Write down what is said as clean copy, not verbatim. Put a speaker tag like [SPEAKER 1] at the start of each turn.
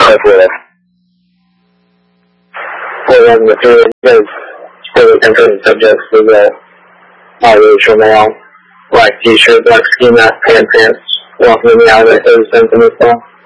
[SPEAKER 1] for material because really concerning subjects for the racial male, black t-shirt, black ski mask, pants, walking in the alleyway, 30 cents in this stuff.